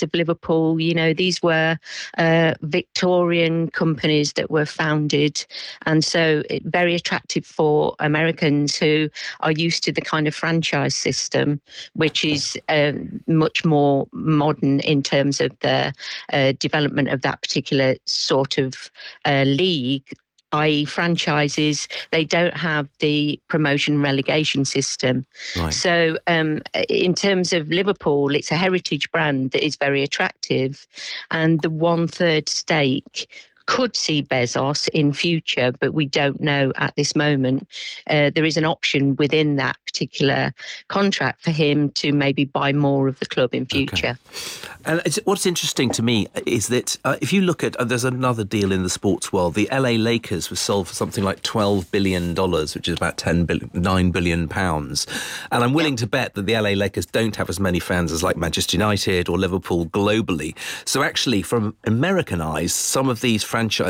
likes of Liverpool, these were Victorian companies that were founded. And so very attractive for Americans who are used to the kind of franchise system, which is much more modern in terms of the development of that particular sort of league, i.e. franchises. They don't have the promotion relegation system. Right. So in terms of Liverpool, it's a heritage brand that is very attractive, and the 1/3 stake could see Bezos in future, but we don't know at this moment. There is an option within that particular contract for him to maybe buy more of the club in future. And what's interesting to me is that if you look at, there's another deal in the sports world. The LA Lakers was sold for something like $12 billion, which is about £9 billion. And I'm willing to bet that the LA Lakers don't have as many fans as like Manchester United or Liverpool globally. So actually, from American eyes, some of these franchise,